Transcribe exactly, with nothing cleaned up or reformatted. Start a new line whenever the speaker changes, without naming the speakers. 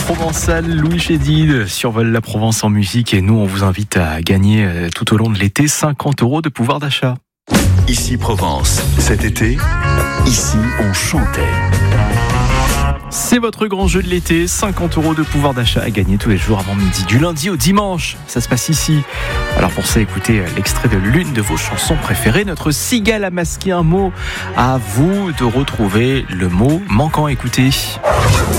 provençal Louis Chédid survole la Provence en musique et nous on vous invite à gagner tout au long de l'été cinquante euros de pouvoir d'achat.
Ici Provence, cet été, ici on chantait.
C'est votre grand jeu de l'été, cinquante euros de pouvoir d'achat à gagner tous les jours avant midi, du lundi au dimanche, ça se passe ici. Alors pour ça, écoutez l'extrait de l'une de vos chansons préférées, notre cigale a masqué un mot. À vous de retrouver le mot manquant, écoutez.